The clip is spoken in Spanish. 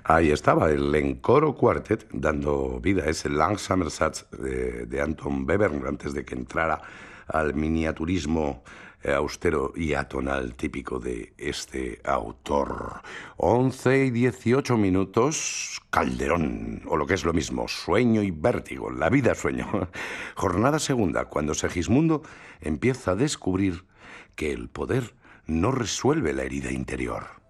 Ahí estaba el Encore Quartet dando vida a ese Langsamer Satz de Anton Webern antes de que entrara al miniaturismo austero y atonal típico de este autor. 11:18, Calderón, o lo que es lo mismo, Sueño y Vértigo, la vida sueño. Jornada segunda, cuando Segismundo empieza a descubrir que el poder no resuelve la herida interior.